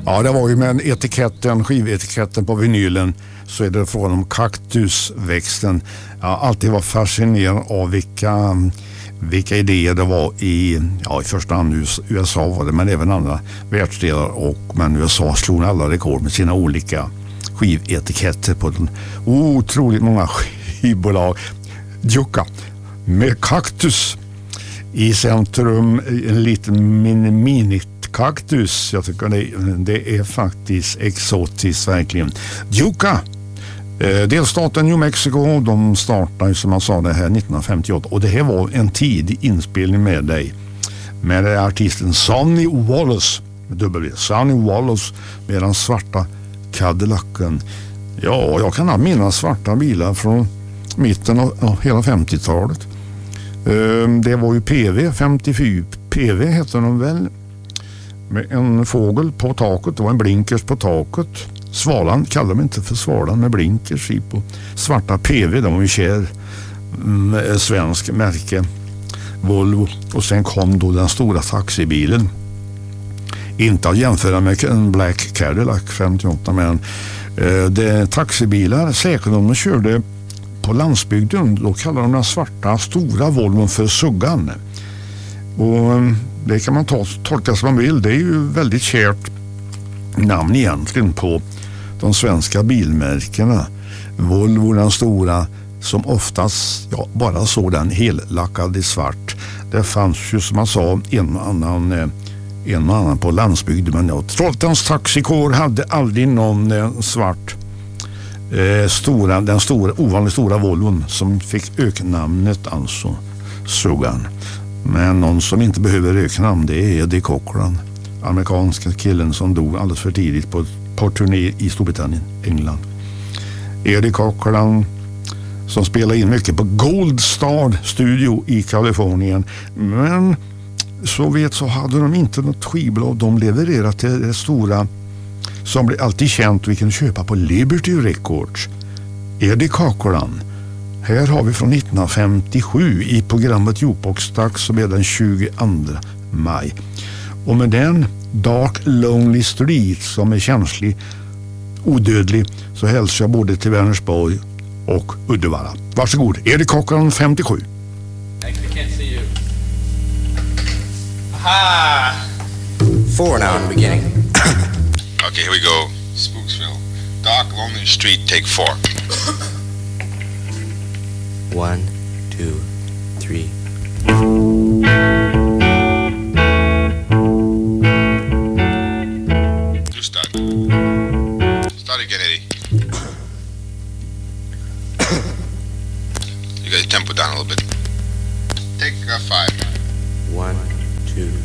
Ja, det var ju med etiketten, skivetiketten på vinylen, så är det frågan om kaktusväxten. Jag har alltid varit fascinerad av vilka idéer det var i första hand USA var det, men även andra världsdelar, men USA slog alla rekord med sina olika skivetiketter på den. Otroligt många skivbolag. Jukka med kaktus i centrum, en liten mini-kaktus. Jag tycker det är faktiskt exotiskt verkligen. Jukka, delstaten New Mexico, de startade som man sa det här 1958, och det här var en tidig inspelning med artisten Sonny Wallace med W. Sonny Wallace med den svarta Cadillacen. Ja, jag kan ha mina svarta bilar från mitten av hela 50-talet. Det var ju PV 54. PV heter de väl, med en fågel på taket. Det var en blinkers på taket. Svalan kallar de inte för svalan, med blinkers i på. Svarta PV, de var ju kär svensk märke Volvo. Och sen kom då den stora taxibilen. Inte att jämföra med en Black Cadillac 58, men det taxibilar, säkert om de körde på landsbygden, då kallar de den svarta stora Volvon för Suggan. Och det kan man tolka som man vill. Det är ju väldigt kärt namn egentligen på de svenska bilmärkena. Volvo, den stora, som oftast bara såg den hellackad i svart. Det fanns ju, som man sa, en och annan på landsbygden, men Trolltans taxikår hade aldrig någon svart den ovanligt stora Volvon som fick öknamnet, alltså Suggan. Men någon som inte behöver öknamn, det är Eddie Cochran, amerikanska killen som dog alldeles för tidigt på turné i Storbritannien, England. Eddie Cochran som spelade in mycket på Gold Star Studio i Kalifornien, men så hade de inte något skivbolag. De levererade till det stora som blir alltid känt, vi kan köpa på Liberty Records. Eddie Cochran. Här har vi från 1957 i programmet Jukebox-dags, som är den 22 maj. Och med den Dark Lonely Street som är känslig, odödlig, så hälsar jag både till Vänersborg och Uddevalla. Varsågod, Eddie Cochran 57. I can't see you. Aha! 4 now in the beginning. Okay, here we go. Spooksville. Dark Lonely Street, take 4. 1, 2, 3. Do start. Start again, Eddie. You got your tempo down a little bit. Take 5. 1, 2,